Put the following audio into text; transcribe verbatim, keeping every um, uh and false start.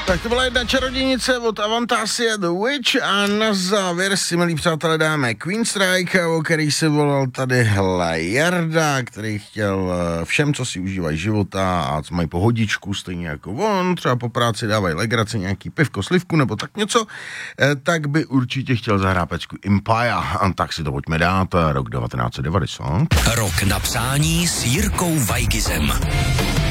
Tak to byla jedna čarodějnice od Avantasia The Witch a na závěr si, milí přátelé, dáme Queen Strike, o který se volal tady hele Jarda, který chtěl všem, co si užívají života a co mají pohodičku, stejně jako on, třeba po práci dávají legraci, nějaký pivko, slivku nebo tak něco, tak by určitě chtěl zahrát pecku Empire. A tak si to pojďme dát, rok devatenáct set devadesát. Rok na přání s Jirkou Weigizem.